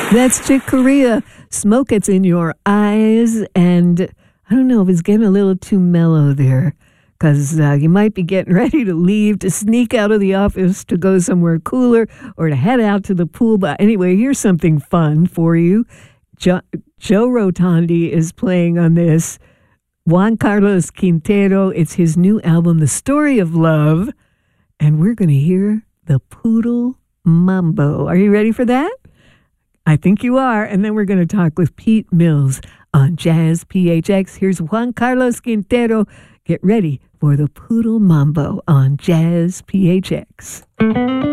That's Chick Corea. Smoke It's in Your Eyes. And I don't know if it's getting a little too mellow there, because you might be getting ready to leave, to sneak out of the office, to go somewhere cooler, or to head out to the pool. But anyway, here's something fun for you. Joe Rotondi is playing on this. Juan Carlos Quintero. It's his new album, The Story of Love. And we're going to hear the Poodle Mambo. Are you ready for that? I think you are. And then we're going to talk with Pete Mills on Jazz PHX. Here's Juan Carlos Quintero. Get ready for the Poodle Mambo on Jazz PHX.